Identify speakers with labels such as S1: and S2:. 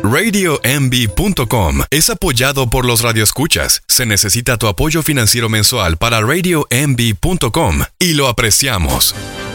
S1: RadioMB.com es apoyado por los radioescuchas. Se necesita tu apoyo financiero mensual para RadioMB.com y lo apreciamos.